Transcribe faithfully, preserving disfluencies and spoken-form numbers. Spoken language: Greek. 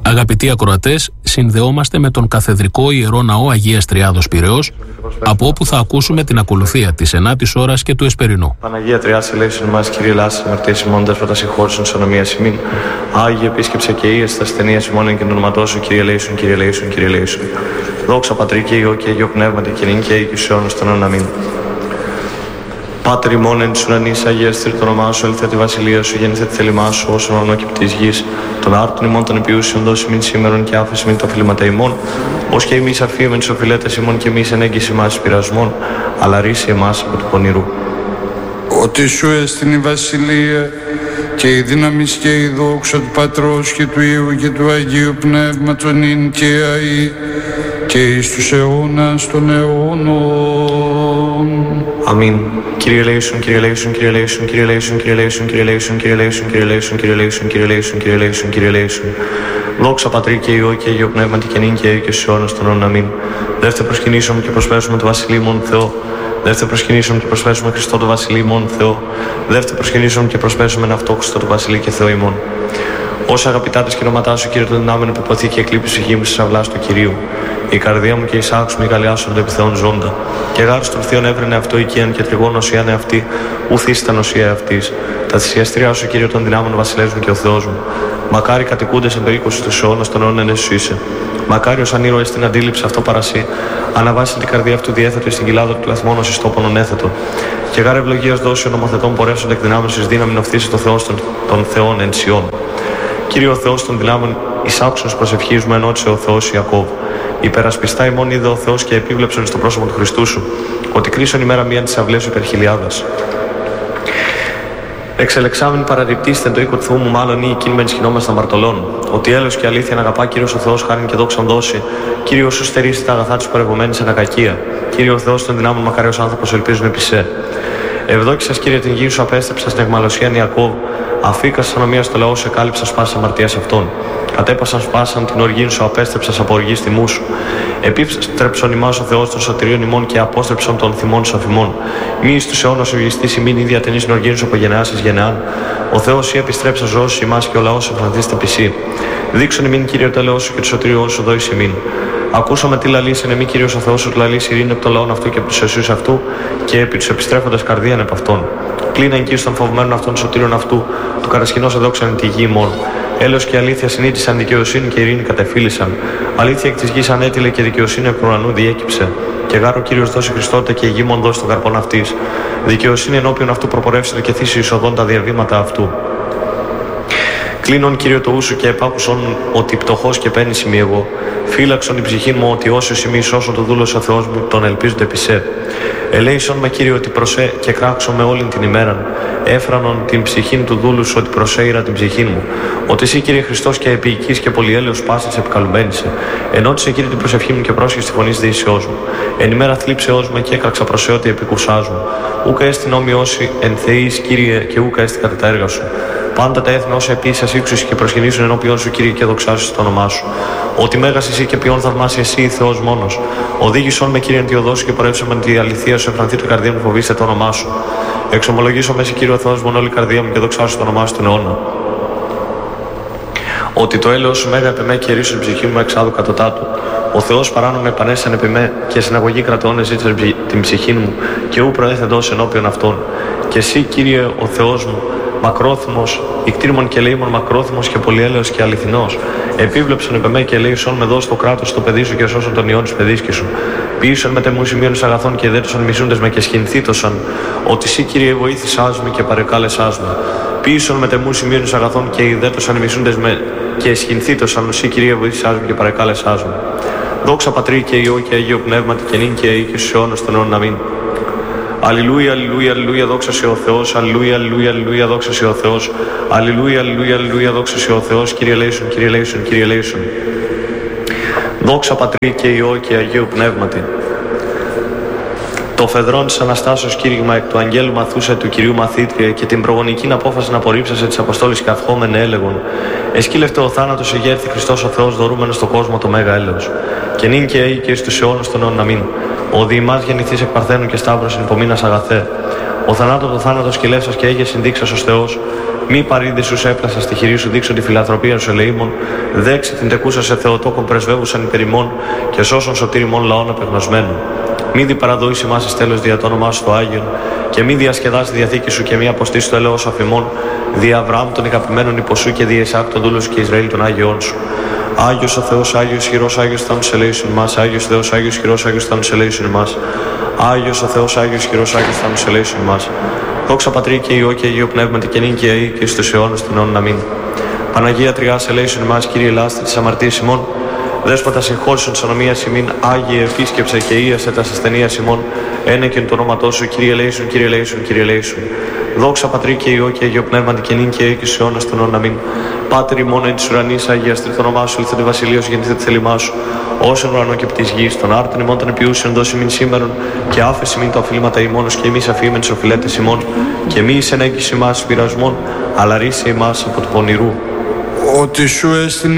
Αγαπητοί ακροατές, συνδεόμαστε με τον Καθεδρικό Ιερό Ναό Αγίας Τριάδος Πειραιώς, από όπου θα ακούσουμε την ακολουθία της ενάτης ώρας και του Εσπερινού. Παναγία Τριάς ελέησον μας, Κύριε Λάσης, αμαρτίες ημών, δέσποτα συγχώρησον της ονομίας ημίν. Άγιε επίσκεψε και ίες τα ασθενείας ημών εν και ονόματός σου, Κύριε ελέησον, Κύριε ελέησον, Κύριε ελέησον. Δόξα Πατρί και Υιό και Αγίο Πνεύματι και νυν και αεί και στους αιώνας των αιώνων. Αμήν. Πάτερ ημών εν της ουρανής, αγιαστήρ το όνομά σου, ελθέ τη βασιλεία σου, γεννηθέ τη θέλημά σου, όσον ουρανό και πτής γης. Τον άρτον ημών των επιούσιων δώσει μην σήμερον και άφεση μην τα οφειλήματα ημών, ως και εμείς αφήμεν τους οφειλέτες ημών και εμείς ενέγγιση μας πειρασμών, αλλά ρίση εμάς από του πονηρού. Ότι σου έστειν η βασιλεία και η δύναμη και η δόξα του Πατρός και του Υιού και του Αγίου Πνεύματος νυν και αεί και εις τους αιώνας των αιώνων. Αμήν. Κύριε ελέησον, Κύριε ελέησον, Κύριε ελέησον, Κύριε ελέησον, Κύριε ελέησον, Κύριε ελέησον, Κύριε ελέησον, Κύριε ελέησον, Κύριε ελέησον, Κύριε ελέησον, Κύριε ελέησον, Κύριε ελέησον. Δόξα Πατρί και Υιό και Αγίο Πνεύματι και νυν και αεί και στους αιώνας των αιώνων. Αμήν. Δεύτε προσκυνήσουμε και προσφέρουμε το Βασιλείο μον Θεό. Δεύτε προσκυνήσουμε και προσφέρουμε Χριστό το Βασιλείο μον Θεό. Δεύτε προσκυνήσουμε και προσφέρουμε αυτό Χριστό το Βασιλείο και Θεό ημών. Όσα αγαπητά τα σκηνοματά σου, Κύριε, των δυνάμεων που υποθεί και εκλείπει ψυχή μου στις αυλάς του Κυρίου. Η καρδία μου και η σάξου μου γαλιάσονται επί Θεών ζώντα. Και γάρος των Θεών έβρενε αυτό οικίαν και τριγών οσιάνε αυτή, ουθείς ήταν οσία αυτής. Τα θυσιαστριά σου, Κύριε, των δυνάμεων βασιλέζ μου και ο Θεός μου. Μακάρι κατοικούντες εν περίκωση του αιώνας των αιώνων εν σου είσαι. Μακάρι ως ανήρωες την αντίληψη αυτό παρασύ, αναβάσει την καρδία αυτού διέθετο στην κοιλάδο του λαθμόνος εις τόπον ονέθετο. Και γάρε ευλογίας δώσει ο νομοθετών πορεύσονται εκ δυνάμεως εις δύναμη οφθήσει το Θεός των, των Θεών εν Σιών. Κύριε ο Θεός των δυνάμεων, εις άκουσος προσευχής μου ενώτησε ο Θεός Ιακώβ. Υπερασπιστά ημών είδε ο Θεός και επίβλεψον στο πρόσωπο του Χριστού σου, ότι κρίσον ημέρα μίαν της αυλές σου υπερχιλιάδας. Εξελεξάμεν παραδειπτήστε το οίκο του Θεού μου, μάλλον ή εκείνη μεν σχηνόμαστε αμαρτωλών. Ότι έλεος και αλήθεια να αγαπά Κύριος ο Θεός, χάριν και δόξαν δώσει. Κύριος σου στερήσει τα αγαθά της προηγουμένης εν ακακία. Κύριε ο Θεός των δυνάμεων, μακάριος άνθρωπος ελπίζουν επί σε. Ευδόκησας, Κύριε, την γη σου απέστρεψα στην εγμαλωσίαν Ιακώβ. Αφήκας της ανομίας στο λαό σου, εκάλυψα σπάσα αμαρτίας αυτών. Κατέπασαν σπάσαν την οργήν σου, απέστρεψα από οργή τιμού σου. Επίστρεψον ημάς ο Θεός των σωτηρίων ημών και απόστρεψον των θυμών σου αφημών. Μη εις τους αιώνας σου γιστής ημίν ίδια ταινής την οργήν σου από γενεάς εις γενεάν. Ο Θεός ή επιστρέψα ζώσεις ημάς και ο λαός σου φραντίστε πισί. Δείξον ημίν, Κύριε, το έλεος σου και το σωτήριό σου δώσεις ημίν. Ακούσαμε τι λαλείς εν εμή, Κύριος ο Θεός σου, λαλείς ειρήνη από το λαόν αυτού και από τους εσούς αυτού και επί τους επιστρέφοντας καρδίαν επ' αυτών. Κλείνα εγκύς των φοβμένων αυτών σωτήρων αυτού, του κατασκηνός εδόξαν τη γη μόν. Έλεος και αλήθεια συνείδησαν, δικαιοσύνη και ειρήνη κατεφύλησαν. Αλήθεια εκ της γης ανέτειλε και δικαιοσύνη εκ του ουρανού διέκυψε. Και γάρο Κύριος δώσει Χριστότητα και η γη μον δώσει τον καρπόν αυτής. Δικαιοσύνη ενώπιον αυτού προπορεύσεται και θύσει εισοδών τα διαβήματα αυτού. Κλείνον, Κύριε, το ούσου και επάκουσον ότι πτωχός και πένης είμαι εγώ. Φύλαξον την ψυχή μου ότι όσους είμαι εις το δούλος ο Θεός μου τον ελπίζονται επί σε. Ελέησον με, Κύριε, ότι προσέ και κράξω με όλην την ημέραν. Έφρανον την ψυχήν του δούλου σου ότι προσέειρα την ψυχή μου. Ότι εσύ, Κύριε Χριστός και επίοικης και πολυέλεος πάσης επικαλουμένησε. Ενώτησε, Κύριε, την προσευχή μου και πρόσχεσαι τη φωνή δεήσεώς μου. Εν ημέρα θλίψεώς μου και έκραξα προσέ ότι επικουσάς μου. Ούκα έστιν όμοιόσι εν θεείς, Κύριε, και ούκα έστι κατά τα έργα σου. Πάντα τα έθνη όσα επίσης ύξους και προσκυνήσουν ενώπιον σου, Κύριε, και δοξάσεις το όνομά σου. Ότι μέγας εσύ και ποιον θαυμάσαι εσύ, Θεός μόνος. Οδήγησον με, Κύριε, εν τη οδό σου και πορεύσαμε με τη αληθεία σου, εφρανθεί του καρδία μου, φοβήστε το όνομά σου. Εξομολογήσω με εσύ, Κύριε ο Θεός, μόνο όλη η καρδία μου και δοξάσου το όνομά σου τον αιώνα. Ότι το έλεος σου μέγα επί με και ρίσου την ψυχή μου εξάδου κατωτάτου. Ο Θεός παράνομο επανέσαν επί με και συναγωγή κρατών ζήτησε την ψυχή μου και ου προέθεντος ενώπιον αυτών. Και εσύ, Κύριε ο Θεός μου, μακρόθυμος, ικτήρμον και λέημον μακρόθυμος και πολυέλεος και αληθινός. Επίβλεψον επ' εμέ και λέησον με δώσει το κράτος στο παιδί σου και σώσον τον ιόν της παιδίσκη σου. Ποιήσον με τεμού σημείων αγαθών και δέτωσαν μισούντες με και σχηνθήτωσαν. Ότι εσύ, Κύριε, βοήθησάς με και παρεκάλεσάς με. Ποιήσον με τεμού σημείων αγαθών και ιδέτωσαν μισούντες με και σχηνθήτωσαν. Εσύ, Κύριε, βοήθησάς με και παρεκάλεσάς με. Δόξα Πατρί και Υιό και Αγίο Πνεύματι και νυν και αεί και στους αιώνας των αιώνων. Αμήν. Αλληλούια, αλληλούια, αλληλούια, δόξα σε ο Θεός. Αλληλούια, αλληλούια, αλληλούια, δόξα σε ο Θεός. Αλληλούια, αλληλούια, αλληλούια, δόξα σε ο Θεός. Κύριε ελέησον, Κύριε ελέησον, Κύριε ελέησον. Δόξα Πατρί και Υιό και Αγίου Πνεύματι. Το φεδρόν της Αναστάσεως κήρυγμα εκ του Αγγέλου μαθούσε του Κυρίου μαθήτρια και την προγονική απόφαση να απορρίψασε της Αποστόλης καυχόμενε έλεγον. Εσκύλευτε ο θάνατος εγέρθη Χριστός ο Θεός δωρούμενος στον κόσμο το μέγα έλεος. Και νυν και αεί και εις τους αιώνας των αιώνων. Αμήν. Ο διημάς γεννηθείς εκ Παρθένου και Σταύρος εν υπομείνας αγαθέ. Ο θανάτων το θάνατος κυλεύσας και έγε συνδείξας ως Θεός. Μη παρήντε σου έπλασα στη χειρή σου, δείξον τη φιλανθρωπία σου ελεήμων. Δέξε την τεκούσα σε Θεοτόκον πρεσβεύουσαν υπερημών και σώσον σωτήριμων λαών απεγνωσμένων. Μη διπαραδόεις ημάς εις τέλος δια το όνομά σου το Άγιον και μη διασκεδάσει τη διαθήκη σου και μη αποστήσει το ελαιός αφημών δια Αβραάμ των ικαπημένων υποσού και δια Ισαάκ των δούλων και Ισραήλ των Άγιών σου. Άγιος ο Θεός, Άγιος χειρός, Άγιος θάνους ελέησον ημάς. Άγιος Θεός, Άγιος χειρός, Άγιος θάνους ελέησον ημάς. Άγιος ο Θεός, Άγιος χειρός, Άγιος θάνους ελέησον ημάς. Δόξα Πατρί και Υιό και Αγίο Πνεύματι και νυν και αεί και στους αιώνας των αιώνων. Αμήν. Παναγία Τριάς ελέησον ημάς, Κύριε λάστη της αμαρτίας ημών. Δέσποτα συγχώρησον της ονομίας ημίν, Άγιε επίσκεψε και ίασε τα ασθενείας ημών. Ένεκεν το όνοματό σου, Κύριε ελέησον, Κύριε ελέησον, Κύριε ελέησον. Δόξα Πατρί και Υιό και Αγίο Πνεύματι και νυν και αεί και στους αιώνας των αιώνων. Αμήν. Πάτερ ημών εν της ουρανής, αγιαστρith το όνομά σου, λυθείτε βασιλείος, γεννηθείτε τη θέλημά σου. Όσον ουρανό και επί της γης, των άρτων ημών των επιούσεων δώσει μην σήμερον, και άφεση μην τα οφείλματα ημώνος και εμείς αφήμεν τις οφειλέτες ημών, και μη εις ενέγγιση ημάς πειρασμών, αλλά ρίσε ημάς από του πονηρού. Ότι σου έστειλε